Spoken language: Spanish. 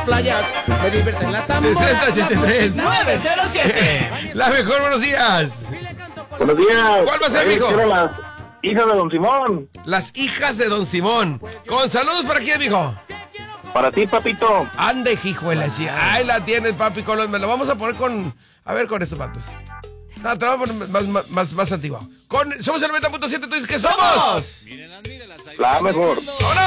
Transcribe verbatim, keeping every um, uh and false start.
playas. Me divierte en la tambora. sesenta ochenta y tres nueve cero siete. La mejor, buenos días. Buenos días. ¿Cuál va a ser, Ahí mijo? quiero las hijas de Don Simón. Las hijas de Don Simón. Con saludos para quién, mijo. Para ti, papito. Ande, hijuela, sí. Ahí la tienes, papi. Con los, me lo vamos a poner con. A ver, con estos patos. No, te lo vamos a poner más, más, más, más antiguo. Con, somos el noventa punto siete, tú dices que somos. La mejor. ¡Ahora!